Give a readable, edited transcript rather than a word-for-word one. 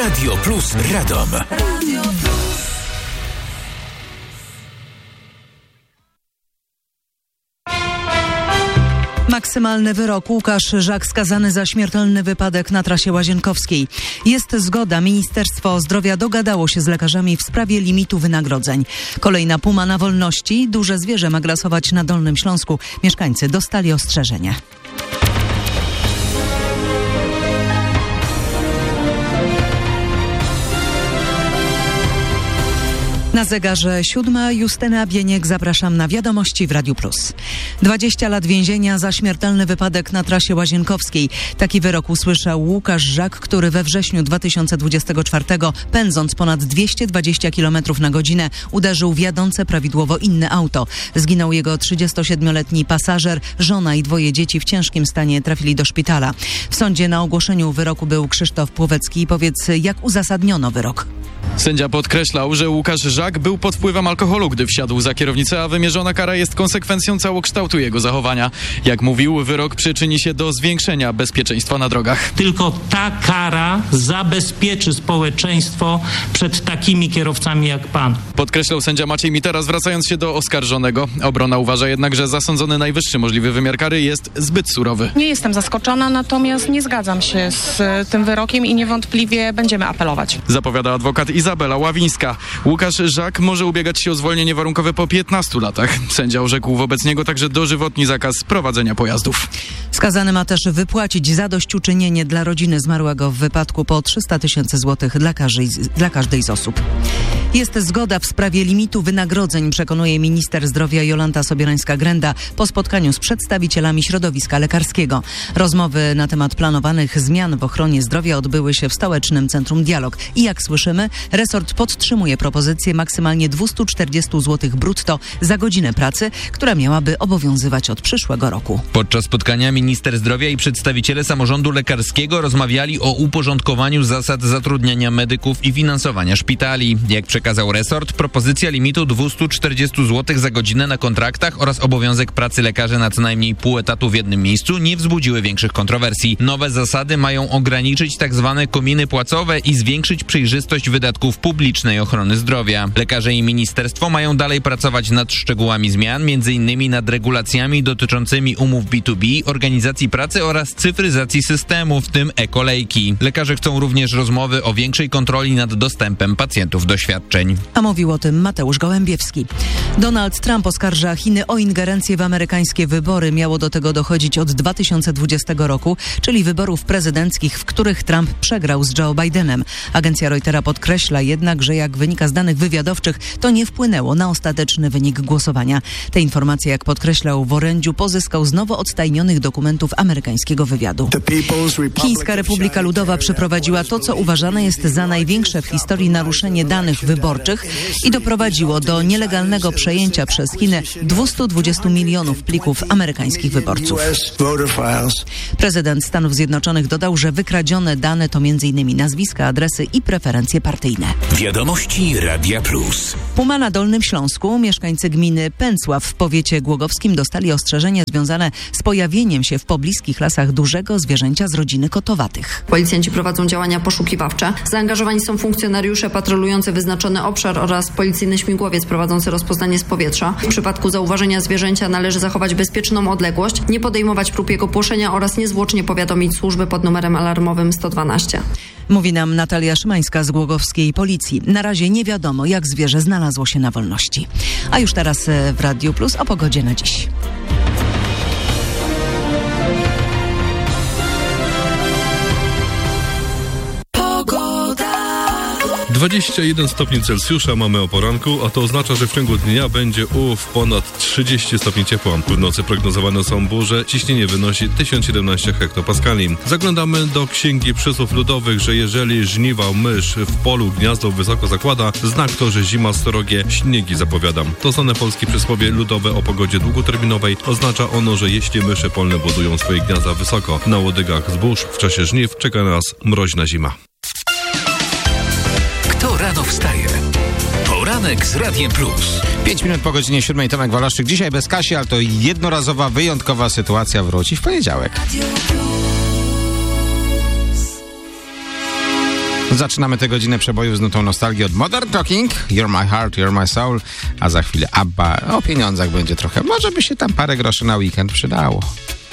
Radio Plus Radom. Maksymalny wyrok. Łukasz Żak skazany za śmiertelny wypadek na trasie łazienkowskiej. Jest zgoda. Ministerstwo Zdrowia dogadało się z lekarzami w sprawie limitu wynagrodzeń. Kolejna puma na wolności. Duże zwierzę ma grasować na Dolnym Śląsku. Mieszkańcy dostali ostrzeżenie. Na zegarze 7. Justyna Bieniek, zapraszam na wiadomości w Radiu Plus. 20 lat więzienia za śmiertelny wypadek na trasie łazienkowskiej. Taki wyrok usłyszał Łukasz Żak, który we wrześniu 2024 pędząc ponad 220 km na godzinę uderzył w jadące prawidłowo inne auto. Zginął jego 37-letni pasażer, żona i 2 dzieci w ciężkim stanie trafili do szpitala. W sądzie na ogłoszeniu wyroku był Krzysztof Płowecki. Powiedz, jak uzasadniono wyrok? Sędzia podkreślał, że Łukasz Żak był pod wpływem alkoholu, gdy wsiadł za kierownicę, a wymierzona kara jest konsekwencją całokształtu jego zachowania. Jak mówił, wyrok przyczyni się do zwiększenia bezpieczeństwa na drogach. Tylko ta kara zabezpieczy społeczeństwo przed takimi kierowcami jak pan. Podkreślał sędzia Maciej Mitera, zwracając się do oskarżonego. Obrona uważa jednak, że zasądzony najwyższy możliwy wymiar kary jest zbyt surowy. Nie jestem zaskoczona, natomiast nie zgadzam się z tym wyrokiem i niewątpliwie będziemy apelować. Zapowiada adwokat Izabela Ławińska. Łukasz Żak może ubiegać się o zwolnienie warunkowe po 15 latach. Sędzia orzekł wobec niego także dożywotni zakaz prowadzenia pojazdów. Skazany ma też wypłacić zadośćuczynienie dla rodziny zmarłego w wypadku po 300 000 złotych dla każdej z osób. Jest zgoda w sprawie limitu wynagrodzeń, przekonuje minister zdrowia Jolanta Sobierańska-Grenda po spotkaniu z przedstawicielami środowiska lekarskiego. Rozmowy na temat planowanych zmian w ochronie zdrowia odbyły się w Stołecznym Centrum Dialog. I jak słyszymy, resort podtrzymuje propozycję maksymalnie 240 zł brutto za godzinę pracy, która miałaby obowiązywać od przyszłego roku. Podczas spotkania minister zdrowia i przedstawiciele samorządu lekarskiego rozmawiali o uporządkowaniu zasad zatrudniania medyków i finansowania szpitali. Jak przekazał resort, propozycja limitu 240 zł za godzinę na kontraktach oraz obowiązek pracy lekarzy na co najmniej pół etatu w jednym miejscu nie wzbudziły większych kontrowersji. Nowe zasady mają ograniczyć tzw. kominy płacowe i zwiększyć przejrzystość wydatków publicznej ochrony zdrowia. Lekarze i ministerstwo mają dalej pracować nad szczegółami zmian, m.in. nad regulacjami dotyczącymi umów B2B, organizacji pracy oraz cyfryzacji systemu, w tym e-kolejki. Lekarze chcą również rozmowy o większej kontroli nad dostępem pacjentów do świadczeń. A mówił o tym Mateusz Gołębiewski. Donald Trump oskarża Chiny o ingerencję w amerykańskie wybory. Miało do tego dochodzić od 2020 roku, czyli wyborów prezydenckich, w których Trump przegrał z Joe Bidenem. Agencja Reutera podkreśla jednak, że jak wynika z danych wywiadowczych, to nie wpłynęło na ostateczny wynik głosowania. Te informacje, jak podkreślał w orędziu, pozyskał z nowo odstajnionych dokumentów amerykańskiego wywiadu. Chińska Republika Ludowa przeprowadziła to, co uważane jest za największe w historii naruszenie danych wyborczych i doprowadziło do nielegalnego przejęcia przez Chiny 220 milionów plików amerykańskich wyborców. Prezydent Stanów Zjednoczonych dodał, że wykradzione dane to m.in. nazwiska, adresy i preferencje partyjne. Wiadomości Radia Plus. Puma na Dolnym Śląsku. Mieszkańcy gminy Pęcław w powiecie głogowskim dostali ostrzeżenie związane z pojawieniem się w pobliskich lasach dużego zwierzęcia z rodziny kotowatych. Policjanci prowadzą działania poszukiwawcze. Zaangażowani są funkcjonariusze patrolujący wyznaczony obszar oraz policyjny śmigłowiec prowadzący rozpoznanie z powietrza. W przypadku zauważenia zwierzęcia należy zachować bezpieczną odległość, nie podejmować prób jego płoszenia oraz niezwłocznie powiadomić służby pod numerem alarmowym 112. Mówi nam Natalia Szymańska z głogowskiej policji. Na razie nie wiadomo, jak zwierzę znalazło się na wolności. A już teraz w Radiu Plus o pogodzie na dziś. 21 stopni Celsjusza mamy o poranku, a to oznacza, że w ciągu dnia będzie ponad 30 stopni ciepła. W nocy prognozowane są burze, ciśnienie wynosi 1017 hektopaskali. Zaglądamy do księgi przysłów ludowych, że jeżeli żniwa mysz w polu gniazdo wysoko zakłada, znak to, że zima srogie śniegi zapowiada. To znane polskie przysłowie ludowe o pogodzie długoterminowej. Oznacza ono, że jeśli myszy polne budują swoje gniazda wysoko na łodygach zbóż, w czasie żniw czeka nas mroźna zima. Kto rano wstaje? Poranek z Radiem Plus. 5 minut po godzinie 7. Tomek Walaszczyk. Dzisiaj bez Kasi, ale to jednorazowa, wyjątkowa sytuacja wróci w poniedziałek. Zaczynamy tę godzinę przebojów z nutą nostalgii od Modern Talking, You're My Heart, You're My Soul, a za chwilę ABBA. O pieniądzach będzie trochę. Może by się tam parę groszy na weekend przydało.